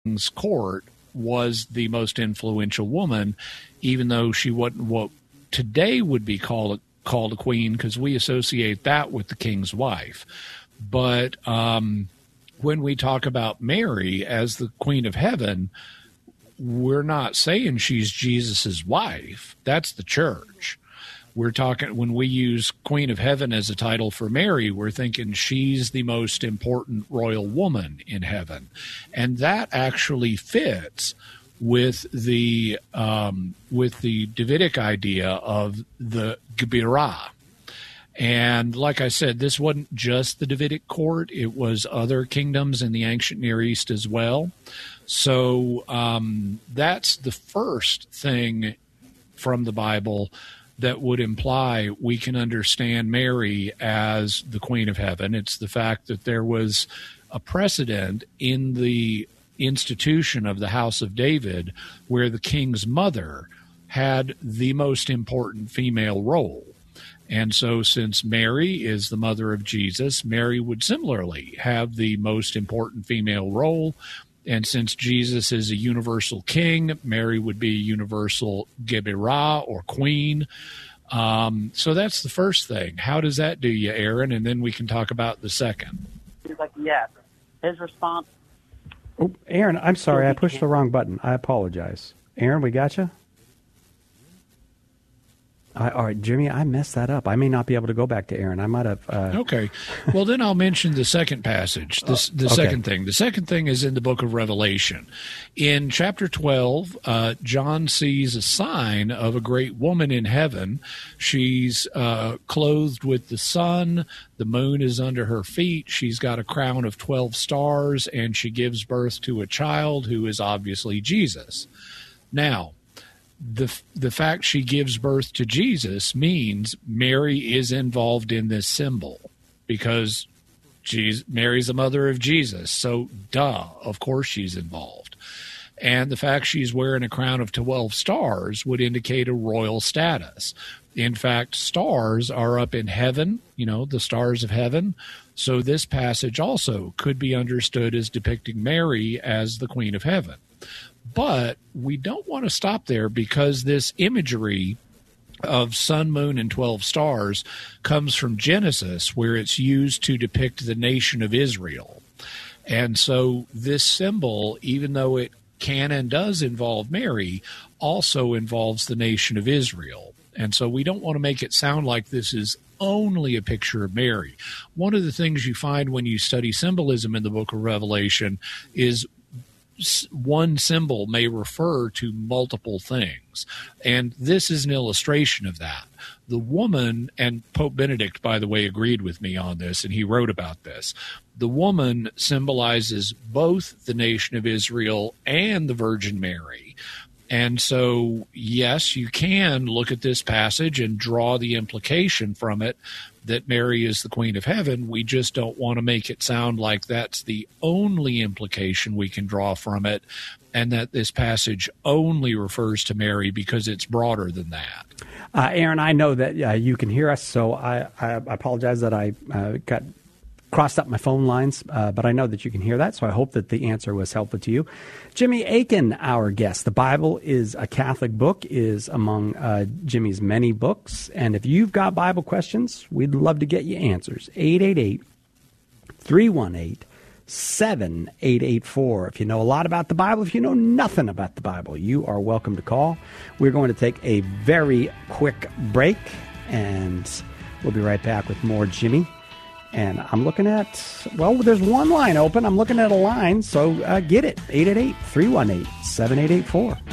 king's court was the most influential woman, even though she wasn't what today would be called a queen, because we associate that with the king's wife. But when we talk about Mary as the Queen of Heaven, we're not saying she's Jesus's wife. That's the church. We're talking, when we use Queen of Heaven as a title for Mary, we're thinking she's the most important royal woman in heaven. And that actually fits with the Davidic idea of the Gebirah. And like I said, this wasn't just the Davidic court. It was other kingdoms in the ancient Near East as well. So that's the first thing from the Bible that would imply we can understand Mary as the Queen of Heaven. It's the fact that there was a precedent in the institution of the House of David where the king's mother had the most important female role. And so since Mary is the mother of Jesus, Mary would similarly have the most important female role. And since Jesus is a universal king, Mary would be a universal Gebirah or queen. So that's the first thing. How does that do you, Aaron? And then we can talk about the second. He's like, yes. His response. Oh, Aaron, I'm sorry. I pushed the wrong button. I apologize. Aaron, we got you? All right, Jimmy, I messed that up. I may not be able to go back to Aaron. I might have... Okay. Well, then I'll mention the second passage, the second thing. The second thing is in the book of Revelation. In chapter 12, John sees a sign of a great woman in heaven. She's clothed with the sun. The moon is under her feet. She's got a crown of 12 stars, and she gives birth to a child who is obviously Jesus. Now, the fact she gives birth to Jesus means Mary is involved in this symbol because Mary's the mother of Jesus. So, of course she's involved. And the fact she's wearing a crown of 12 stars would indicate a royal status. In fact, stars are up in heaven, the stars of heaven. So this passage also could be understood as depicting Mary as the Queen of Heaven. But we don't want to stop there because this imagery of sun, moon, and 12 stars comes from Genesis, where it's used to depict the nation of Israel. And so this symbol, even though it can and does involve Mary, also involves the nation of Israel. And so we don't want to make it sound like this is only a picture of Mary. One of the things you find when you study symbolism in the book of Revelation is one symbol may refer to multiple things. And this is an illustration of that. The woman, and Pope Benedict, by the way, agreed with me on this, and he wrote about this. The woman symbolizes both the nation of Israel and the Virgin Mary. And so, yes, you can look at this passage and draw the implication from it that Mary is the Queen of Heaven. We just don't want to make it sound like that's the only implication we can draw from it, and that this passage only refers to Mary, because it's broader than that. Aaron, I know that you can hear us, so I apologize that I got crossed up my phone lines, but I know that you can hear that, so I hope that the answer was helpful to you. Jimmy Akin, our guest. The Bible is a Catholic book, is among Jimmy's many books, and if you've got Bible questions, we'd love to get you answers. 888-318-7884. If you know a lot about the Bible, if you know nothing about the Bible, you are welcome to call. We're going to take a very quick break, and we'll be right back with more Jimmy. And I'm looking at, well, there's one line open. I'm looking at a line, so get it. 888-318-7884.